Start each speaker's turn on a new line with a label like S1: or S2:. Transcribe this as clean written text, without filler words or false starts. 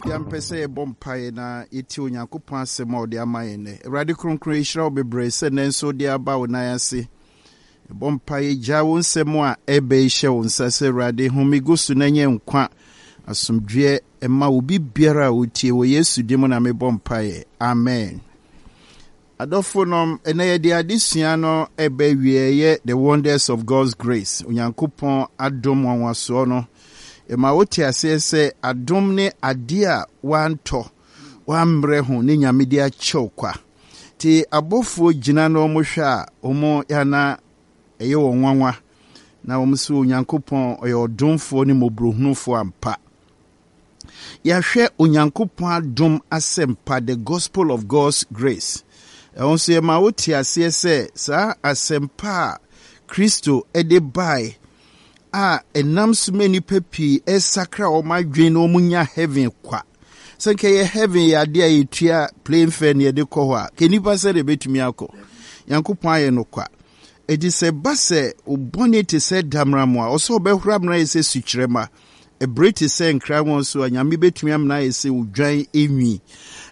S1: Yampese bompaye na iti onyankopon asem odi amayene. Awurade kronkron yira obebre se nenso de aba onayase. Bompaye ja wo nsem a ebe hye wo nsase awurade homigosu na nye nkwa. Asomdwe ema obi biara otie wo Yesu dim na me bompaye. Amen. Adofo nom ene de adesua no ebe wieye the wonders of God's grace. Onyankopon adom wanwaso no ema wote asese adom ne ade a wanto wamre ho ne nyamede a chokwa ti abofo gina no mo hwa omo yana eye wonwanwa na omso onyankopon oyodomfo ne mobrohunufo ampa ya hwe onyankopon adom asempa the gospel of God's grace onso ema wote asese sa asempa Kristo ede bai enam sumeni pepi esakra o madwen no munya heaven kwa sanke ye heaven ya de ayetua plain fan ye de ko ho a kenipa se de betumi akọ yankopon aye no kwa edi se base obonete se damramu a oso behura mna ese sukrema e breti se nkra won so anyame betumi amna ese odwan enwi